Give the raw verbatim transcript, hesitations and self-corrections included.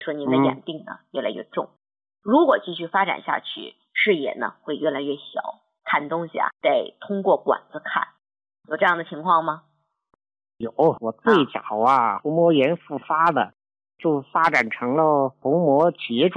说您的眼病呢、嗯、越来越重，如果继续发展下去，视野呢会越来越小，看东西啊得通过管子看，有这样的情况吗？ 有，我最早啊，虹膜炎复发的，就发展成了虹膜结